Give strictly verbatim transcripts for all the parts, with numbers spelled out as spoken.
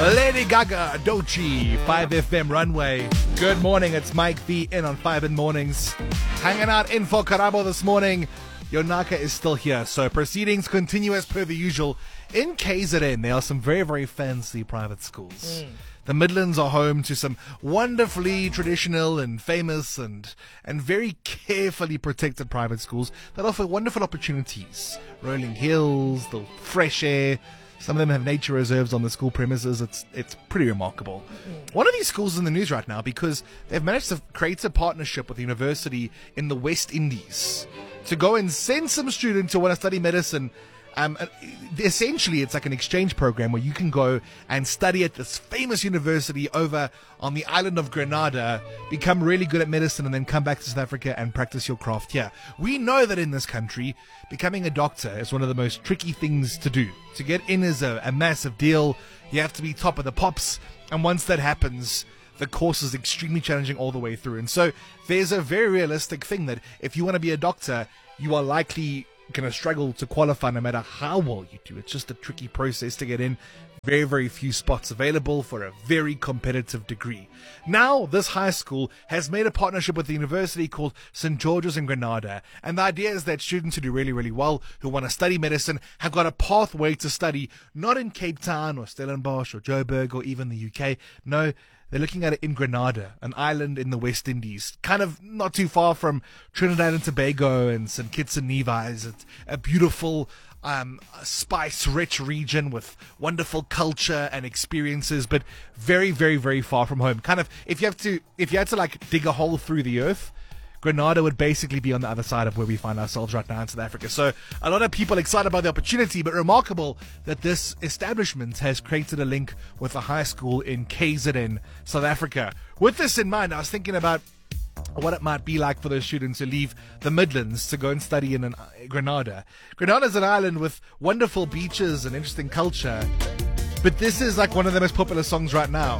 Lady Gaga, Doechii, five F M Runway. Good morning, it's Mike V in on five in Mornings. Hanging out in for Karabo this morning. Yonaka is still here, so proceedings continue as per the usual. In K Z N, there are some very, very fancy private schools. Mm. The Midlands are home to some wonderfully traditional and famous and and very carefully protected private schools that offer wonderful opportunities. Rolling hills, the fresh air. Some of them have nature reserves on the school premises. It's it's pretty remarkable. Mm. One of these schools is in the news right now because they've managed to create a partnership with a university in the West Indies to go and send some students who want to study medicine. Um, essentially, it's like an exchange program where you can go and study at this famous university over on the island of Grenada, become really good at medicine, and then come back to South Africa and practice your craft here. We know that in this country, becoming a doctor is one of the most tricky things to do. To get in is a, a massive deal. You have to be top of the pops, and once that happens, the course is extremely challenging all the way through. And so there's a very realistic thing that if you want to be a doctor, you are likely going to struggle to qualify no matter how well you do. It's just a tricky process to get in. Very, very few spots available for a very competitive degree. Now, this high school has made a partnership with the university called Saint George's in Grenada. And the idea is that students who do really, really well, who want to study medicine, have got a pathway to study, not in Cape Town or Stellenbosch or Joburg or even the U K. No, they're looking at it in Grenada, an island in the West Indies, kind of not too far from Trinidad and Tobago and Saint Kitts and Nevis. It's a beautiful, um, spice-rich region with wonderful culture and experiences, but very, very, very far from home. Kind of, if you have to, if you had to like dig a hole through the earth, Grenada would basically be on the other side of where we find ourselves right now in South Africa. So a lot of people excited about the opportunity, but remarkable that this establishment has created a link with a high school in K Z N, South Africa. With this in mind, I was thinking about what it might be like for those students who leave the Midlands to go and study in an, uh, Grenada. Grenada is an island with wonderful beaches and interesting culture, but this is like one of the most popular songs right now,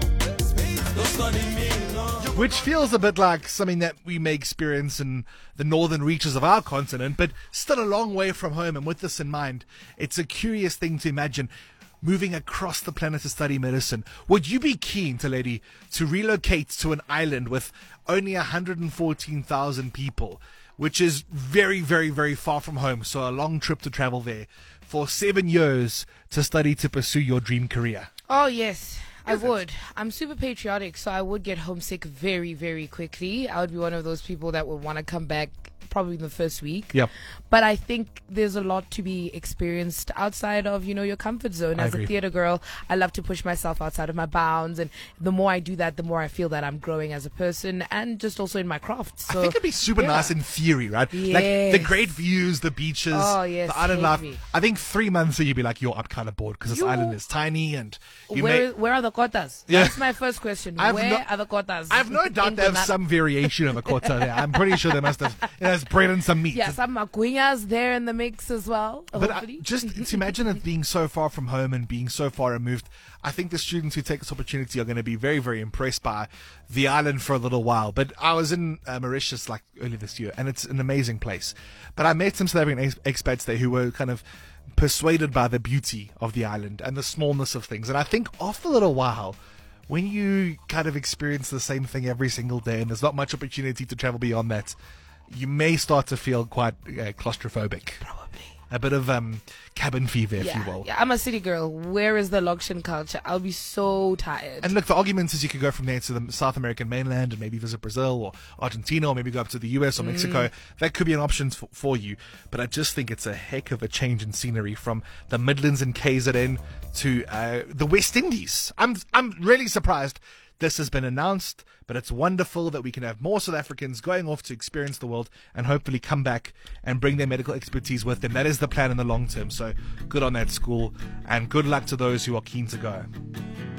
which feels a bit like something that we may experience in the northern reaches of our continent, but still a long way from home. And with this in mind, it's a curious thing to imagine moving across the planet to study medicine. Would you be keen, Lady, to relocate to an island with only one hundred fourteen thousand people, which is very, very, very far from home, so a long trip to travel there for seven years to study to pursue your dream career? Oh, yes. I would. I'm super patriotic, so I would get homesick very, very quickly. I would be one of those people that would want to come back probably in the first week. Yep. But I think there's a lot to be experienced outside of, you know, your comfort zone. I As agree. a theater girl, I love to push myself outside of my bounds, and the more I do that, the more I feel that I'm growing as a person and just also in my craft. So, I think it'd be super yeah. nice in theory, right? Yes. Like the great views, the beaches, Oh, yes, the island heavy. life. I think three months in you'd be like, yo, I'm kind of bored because this You- island is tiny and you Where, may... where are the quotas? Yeah. That's my first question. I've Where no- are the quotas? I have no doubt In they have Grenada? some variation of a quota there. I'm pretty sure they must have, you know, there's bread and some meat. Yeah, some maguinas there in the mix as well, But I, hopefully. just to imagine it being so far from home and being so far removed, I think the students who take this opportunity are going to be very, very impressed by the island for a little while. But I was in uh, Mauritius like earlier this year, and it's an amazing place. But I met some South African ex- expats there who were kind of persuaded by the beauty of the island and the smallness of things. And I think after a little while, when you kind of experience the same thing every single day and there's not much opportunity to travel beyond that, you may start to feel quite uh, claustrophobic. Probably. A bit of um, cabin fever, if Yeah, you will. yeah, I'm a city girl. Where is the Lokshan culture? I'll be so tired. And look, the argument is you could go from there to the South American mainland and maybe visit Brazil or Argentina or maybe go up to the U S or Mexico. That could be an option for, for you. But I just think it's a heck of a change in scenery from the Midlands and K Z N to uh, the West Indies. I'm I'm really surprised this has been announced, but it's wonderful that we can have more South Africans going off to experience the world and hopefully come back and bring their medical expertise with them. That is the plan in the long term. So good on that school and good luck to those who are keen to go.